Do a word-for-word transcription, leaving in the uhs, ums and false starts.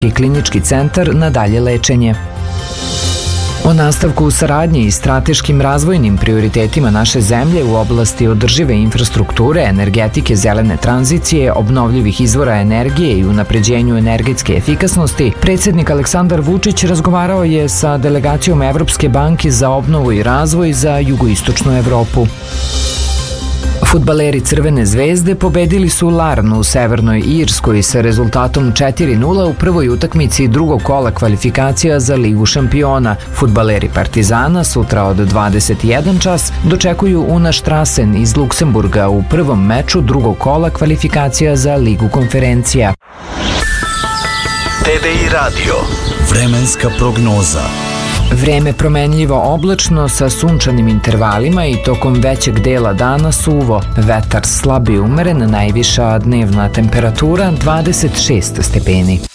i klinički centar na dalje lečenje. O nastavku saradnje i strateškim razvojnim prioritetima naše zemlje u oblasti održive infrastrukture, energetike, zelene tranzicije, obnovljivih izvora energije i unapređenju energetske efikasnosti, predsjednik Aleksandar Vučić razgovarao je sa delegacijom Evropske banke za obnovu i razvoj za jugoistočnu Evropu. Fudbaleri Crvene zvezde pobedili su Larnu u Severnoj Irskoj sa rezultatom četiri nula u prvoj utakmici drugog kola kvalifikacija za Ligu šampiona. Fudbaleri Partizana sutra od dvadeset jedan čas dočekuju Una Strassen iz Luksemburga u prvom meču drugog kola kvalifikacija za Ligu konferencija. T V I radio. Vremenska prognoza. Vreme promenljivo oblačno sa sunčanim intervalima i tokom većeg dela dana suvo. Vetar slab i umeren, najviša dnevna temperatura dvadeset šest stepeni.